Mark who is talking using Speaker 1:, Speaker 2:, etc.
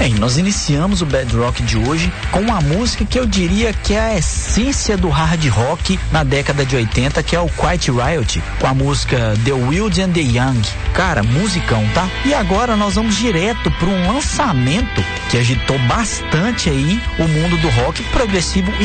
Speaker 1: Bem, nós iniciamos o Bad Rock de hoje com uma música que eu diria que é a essência do hard rock na década de 80, que é o Quiet Riot, com a música The Wild and the Young. Cara, musicão, tá? E agora nós vamos direto para um lançamento que agitou bastante aí o mundo do rock progressivo